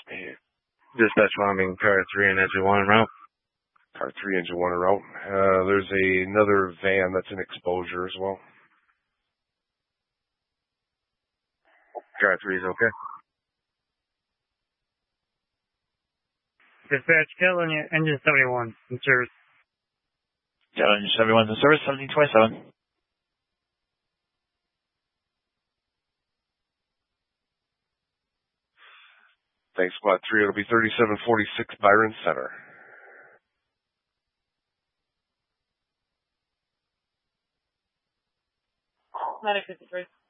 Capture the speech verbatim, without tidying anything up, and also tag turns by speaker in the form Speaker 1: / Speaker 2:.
Speaker 1: Dispatch bombing car three and engine one en route.
Speaker 2: Car three, engine one en route. Uh, there's a, another van that's in exposure as well.
Speaker 1: Car three is okay.
Speaker 3: Dispatch, Catalan engine seventy-one in service.
Speaker 4: Catalan engine seventy-one in service, seventeen twenty-seven.
Speaker 2: Thanks, Squad three. It'll be thirty-seven forty-six Byron Center.
Speaker 3: Medic fifty-three.